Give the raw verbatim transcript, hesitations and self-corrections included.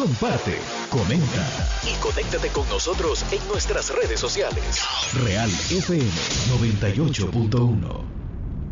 comparte, comenta y conéctate con nosotros en nuestras redes sociales. Real F M noventa y ocho punto uno.